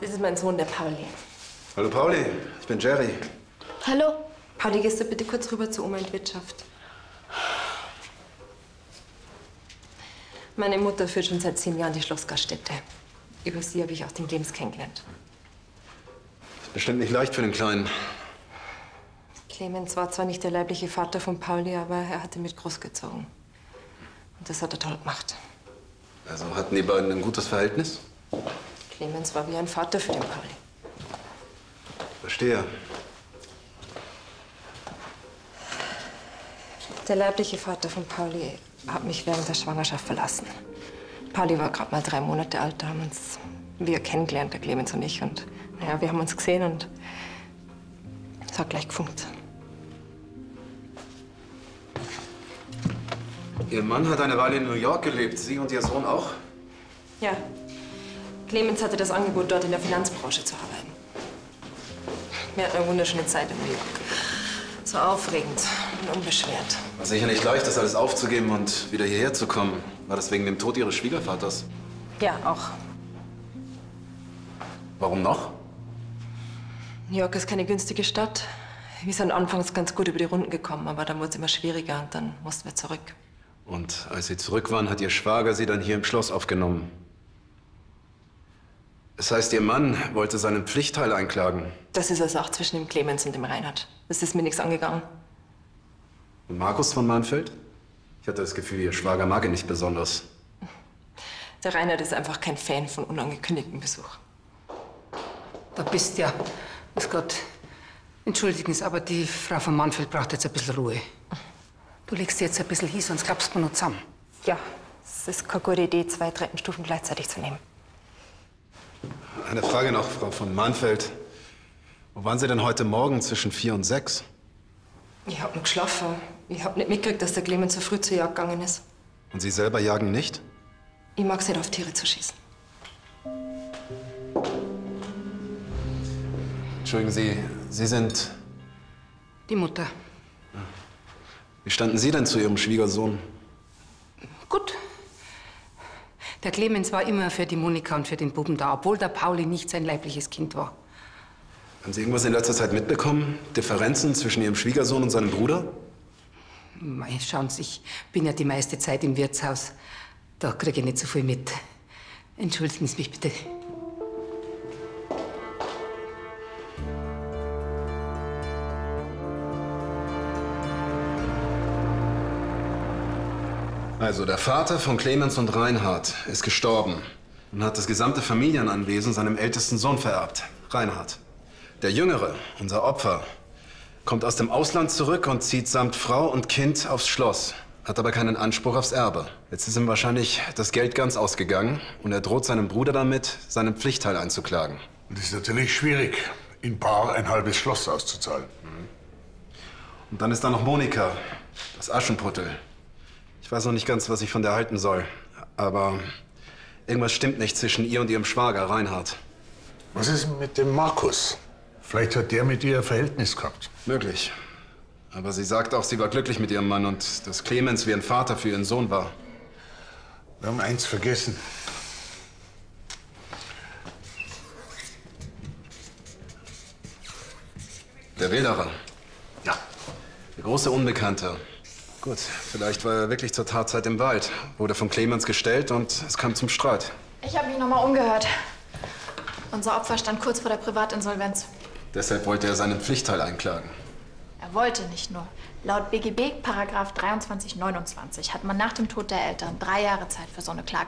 Das ist mein Sohn, der Pauli. Hallo Pauli, ich bin Jerry. Hallo. Pauli, gehst du bitte kurz rüber zur Oma in die Wirtschaft? Meine Mutter führt schon seit 10 Jahren die Schlossgaststätte. Über sie habe ich auch den Clemens kennengelernt. Ist bestimmt nicht leicht für den Kleinen. Clemens war zwar nicht der leibliche Vater von Pauli, aber er hat ihn mit großgezogen. Und das hat er toll gemacht. Also hatten die beiden ein gutes Verhältnis? Clemens war wie ein Vater für den Pauli. Verstehe. Der leibliche Vater von Pauli hat mich während der Schwangerschaft verlassen. Pauli war gerade mal 3 Monate alt, da haben uns wir kennengelernt, der Clemens und ich. Und naja, wir haben uns gesehen und es hat gleich gefunkt. Ihr Mann hat eine Weile in New York gelebt. Sie und Ihr Sohn auch? Ja. Clemens hatte das Angebot, dort in der Finanzbranche zu arbeiten. Wir hatten eine wunderschöne Zeit in New York. So aufregend und unbeschwert. War sicher nicht leicht, das alles aufzugeben und wieder hierher zu kommen. War das wegen dem Tod Ihres Schwiegervaters? Ja, auch. Warum noch? New York ist keine günstige Stadt. Wir sind anfangs ganz gut über die Runden gekommen, aber dann wurde es immer schwieriger und dann mussten wir zurück. Und als Sie zurück waren, hat Ihr Schwager Sie dann hier im Schloss aufgenommen. Das heißt, Ihr Mann wollte seinen Pflichtteil einklagen. Das ist also auch zwischen dem Clemens und dem Reinhard. Das ist mir nichts angegangen. Und Markus von Mahnfeld? Ich hatte das Gefühl, Ihr Schwager mag ihn nicht besonders. Der Reinhard ist einfach kein Fan von unangekündigtem Besuch. Da bist ja. Grüß Gott. Entschuldigen Sie, aber die Frau von Mahnfeld braucht jetzt ein bisschen Ruhe. Du legst dir jetzt ein bisschen hin, sonst klappst du noch zusammen. Ja, es ist keine gute Idee, 2 Treppenstufen gleichzeitig zu nehmen. Eine Frage noch, Frau von Mahnfeld. Wo waren Sie denn heute Morgen zwischen 4 und 6? Ich hab nur geschlafen. Ich hab nicht mitgekriegt, dass der Clemens so früh zur Jagd gegangen ist. Und Sie selber jagen nicht? Ich mag's nicht, auf Tiere zu schießen. Entschuldigen Sie, Sie sind... Die Mutter. Wie standen Sie denn zu Ihrem Schwiegersohn? Gut. Der Clemens war immer für die Monika und für den Buben da, obwohl der Pauli nicht sein leibliches Kind war. Haben Sie irgendwas in letzter Zeit mitbekommen? Differenzen zwischen Ihrem Schwiegersohn und seinem Bruder? Mei, schauen Sie, ich bin ja die meiste Zeit im Wirtshaus. Da kriege ich nicht so viel mit. Entschuldigen Sie mich bitte. Also, der Vater von Clemens und Reinhard ist gestorben und hat das gesamte Familienanwesen seinem ältesten Sohn vererbt, Reinhard. Der Jüngere, unser Opfer, kommt aus dem Ausland zurück und zieht samt Frau und Kind aufs Schloss, hat aber keinen Anspruch aufs Erbe. Jetzt ist ihm wahrscheinlich das Geld ganz ausgegangen und er droht seinem Bruder damit, seinen Pflichtteil einzuklagen. Und es ist natürlich schwierig, in Paar ein halbes Schloss auszuzahlen. Und dann ist da noch Monika, das Aschenputtel. Ich weiß noch nicht ganz, was ich von der halten soll. Aber irgendwas stimmt nicht zwischen ihr und ihrem Schwager, Reinhard. Was ist mit dem Markus? Vielleicht hat der mit ihr ein Verhältnis gehabt. Möglich. Aber sie sagt auch, sie war glücklich mit ihrem Mann und dass Clemens wie ein Vater für ihren Sohn war. Wir haben eins vergessen. Der Wilderer. Ja. Der große Unbekannte. Gut, vielleicht war er wirklich zur Tatzeit im Wald, wurde von Clemens gestellt und es kam zum Streit. Ich habe mich noch mal umgehört. Unser Opfer stand kurz vor der Privatinsolvenz. Deshalb wollte er seinen Pflichtteil einklagen. Er wollte nicht nur. Laut BGB § 2329 hat man nach dem Tod der Eltern 3 Jahre Zeit für so eine Klage